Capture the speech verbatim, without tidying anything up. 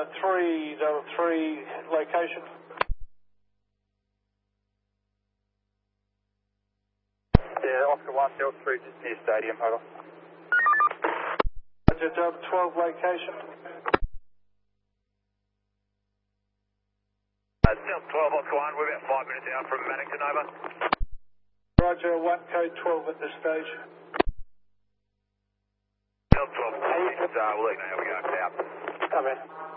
Delta three, Delta three, location. Yeah, Oscar one, Delta three, just near stadium, hold on. Roger, Delta twelve, location. Uh, Delta twelve, Oscar one, we're about five minutes out from Maddington, over. Roger, one code twelve at this stage. Delta twelve, uh, we'll let you know how we go, out. Come in.